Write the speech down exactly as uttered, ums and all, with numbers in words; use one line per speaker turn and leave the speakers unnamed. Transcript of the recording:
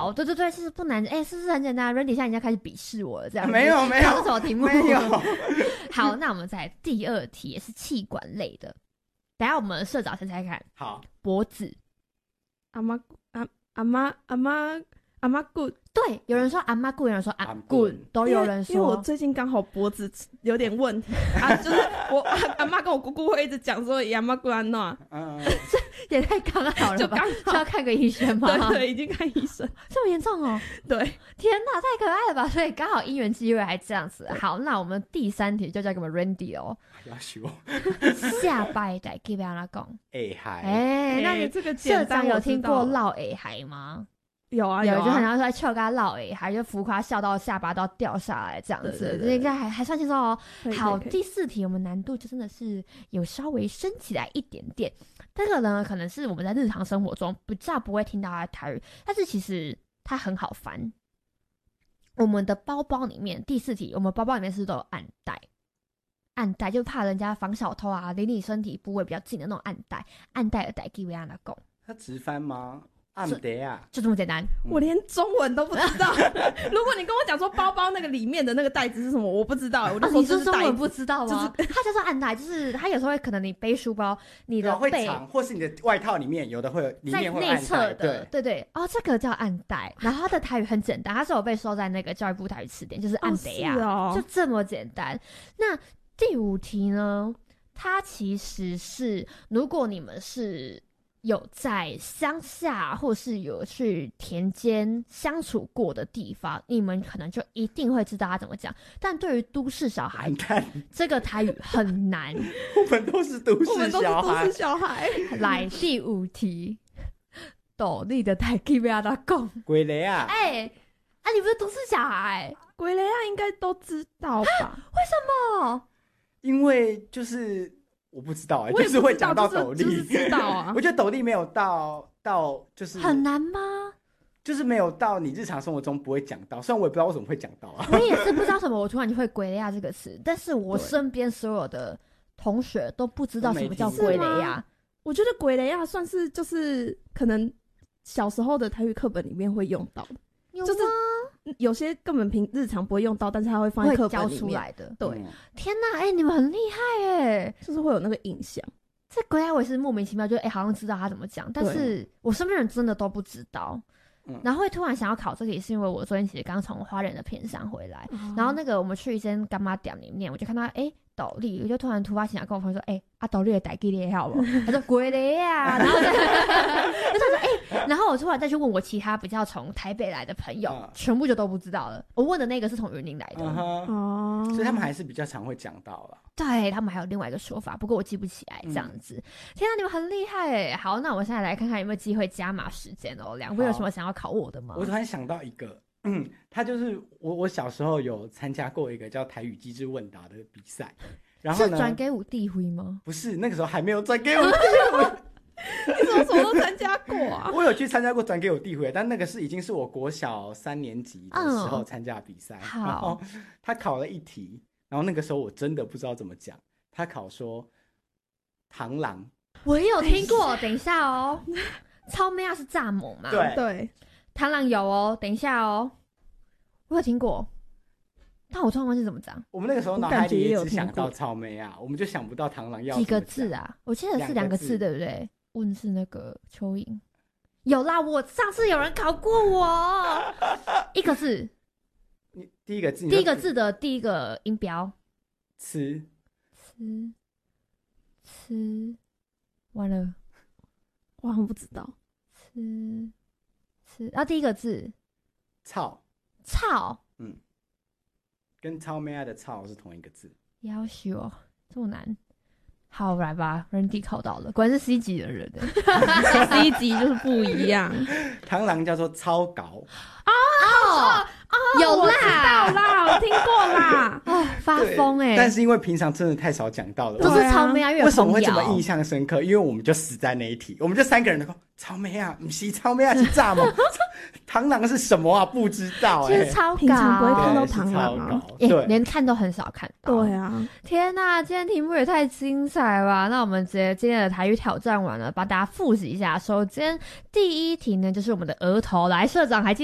好，对对对，其实不难，哎、欸，是不是很简单 ？Randy 现在已经开始鄙视我了，这样
没有没有，
这什么题目？
没有。
好，那我们再来第二题，也是气管类的。等一下我们社长猜猜看。
好，
脖子。
阿妈阿阿妈阿妈阿妈骨，
对，有人说阿妈骨，有人说阿骨，都有人说。
因为我最近刚好脖子有点问题啊，就是我阿妈跟我姑姑会一直讲说阿妈骨安诺，
嗯，
这也太刚好了吧？就刚好需要看个医生吗？
对对，已经看医生，
这么严重哦？
对，
天哪，太可爱了吧！所以刚好因缘机会还这样子。好，那我们第三题就交给我们 Randy 哦。
要修。
下拜代给别人讲。
哎嗨，
哎，那你
这个
社长有听过绕哎嗨吗？
有啊，有啊，
就很像说笑跟他唠哎，还就浮夸笑到下巴都要掉下来这样子，这应该还还算轻松哦。好，第四题我们难度就真的是有稍微升起来一点点。这个呢，可能是我们在日常生活中比较不会听到它的台语，但是其实它很好翻。我们的包包里面，第四题，我们包包里面是不是都有暗袋？暗袋就怕人家防小偷啊，离你身体部位比较近的那种暗袋。暗袋的代给维安拉贡，
它直翻吗？暗袋啊，
就这么简单。
我连中文都不知道。如果你跟我讲说包包那个里面的那个袋子是什么，我不知道。我就说、啊、
你是中文不知道吗？
就是
它叫做暗袋，就是它有时候会可能你背书包，你的背
会藏，或是你的外套里面有的会有里面会有暗袋，
在内侧的，
对
对对哦，这个叫暗袋。然后它的台语很简单，它是有被收在那个教育部台语词典，就是暗袋啊、
哦，
就这么简单。那第五题呢？它其实是如果你们是有在乡下或是有去田间相处过的地方，你们可能就一定会知道他怎么讲。但对于都市小孩，这个台语很难。
我们都是都市小孩。
我们都是都市小孩。
来第五题，斗笠的台语要他讲。
鬼雷啊！
哎、欸，啊，你不是都市小孩？
鬼雷啊，应该都知道吧？
为什么？
因为就是。我不知道哎、欸，就是会讲到斗笠，
就是就是知道啊。
我觉得斗笠没有到到就是
很难吗？
就是没有到你日常生活中不会讲到，虽然我也不知道为什么会讲到啊。
我也是不知道什么，我突然就会鬼雷亚这个词，但是我身边所有的同学都不知道什么叫鬼雷亚。
我觉得鬼雷亚算是就是可能小时候的台语课本里面会用到的，
有吗？
就是有些根本平日常不会用到，但是他会放在课本里面
教出来的。
对，
嗯、
天哪，哎、欸，你们很厉害哎，
就是会有那个印象。
这鬼雷亚我也是莫名其妙，就哎、欸，好像知道他怎么讲，但是我身边人真的都不知道。嗯、然后会突然想要考这个，也是因为我昨天其实刚从花莲的偏山回来，嗯、然后那个我们去一间干妈店里面，我就看到哎斗笠，我就突然突发奇想跟我朋友说，哎、欸、啊斗笠的台语你会晓不？他说鬼雷啊，然后就他说哎、欸，然后我突然再去问我其他比较从台北来的朋友，嗯、全部就都不知道了。我问的那个是从云林来的，哦、
嗯，所以他们还是比较常会讲到啦。
对他们还有另外一个说法，不过我记不起来这样子。嗯、天啊，你们很厉害哎！好，那我现在来看看有没有机会加码时间哦。两位有什么想要考我的吗？
我突然想到一个，嗯，他就是我，我小时候有参加过一个叫台语机智问答的比赛，然后呢，
是转给我地辉吗？
不是，那个时候还没有转给我地辉。
你怎么什么都参加过啊？
我有去参加过转给我地辉，但那个是已经是我国小三年级的时候参加比赛。
嗯、
然后他考了一题。然后那个时候我真的不知道怎么讲，他考说螳螂，
我也有听过。等一下哦，超妹啊是蚱蜢嘛？
对
对，
螳螂有哦。等一下哦，我有听过，但我突然忘记怎么讲。
我们那个时候脑海里也只想到超妹啊，我们就想不到螳螂要
几个字啊？我记得是两个字，对不对？问是那个蚯蚓，有啦，我上次有人考过我，一个字。
你第一个字，
第一个字的第一个音标，
吃，
吃，吃，完了，
我好像不知道，
吃，吃，啊，第一个字，
操，
操，
嗯，跟超妹爱的操是同一个字，
要求哦，这么难。好，来吧 ，Randy 考到了，果然是 C 级的人
，C 级就是不一样。
螳螂叫做超稿
哦哦，有啦，
我知道啦，我听过啦。
哦，发疯哎、欸！
但是因为平常真的太少讲到了，
都是超妹啊，
为什么会这么印象深刻？因为我们就死在那一题，我们就三个人都说超妹啊，不是超妹啊，是蚱蜢。螳螂是什么啊？不知道哎、欸，
就是超
平常不会看到螳螂啊，
对、欸，连看都很少看到。
对啊，
天哪，今天题目也太精彩了吧！那我们直接今天的台语挑战完了，帮大家复习一下。首先第一题呢，就是我们的额头，来，社长还记得